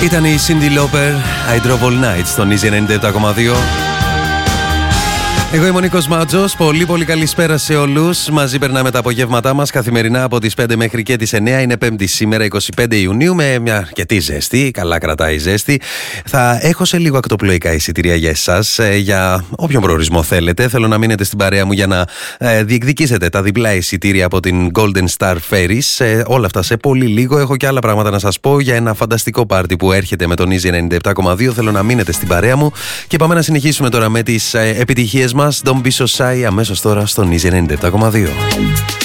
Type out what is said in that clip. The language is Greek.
Ήταν η Cyndi Lauper, I Drove All Night στον Easy 97,2. Εγώ είμαι ο Νίκος Μάτζος. Πολύ καλησπέρα σε όλους. Μαζί περνάμε τα απογεύματά μας καθημερινά από τις 5 μέχρι και τις 9. Είναι Πέμπτη σήμερα, 25 Ιουνίου, με μια αρκετή ζέστη. Καλά κρατάει η ζέστη. Θα έχω σε λίγο ακτοπλοϊκά εισιτήρια για εσάς, για όποιον προορισμό θέλετε. Θέλω να μείνετε στην παρέα μου για να διεκδικήσετε τα διπλά εισιτήρια από την Golden Star Ferries. Όλα αυτά σε πολύ λίγο. Έχω και άλλα πράγματα να σας πω για ένα φανταστικό πάρτι που έρχεται με τον Easy 97,2. Θέλω να μείνετε στην παρέα μου και πάμε να συνεχίσουμε τώρα με τις επιτυχίες μας. Don't be so shy, αμέσως τώρα στον Easy 97,2.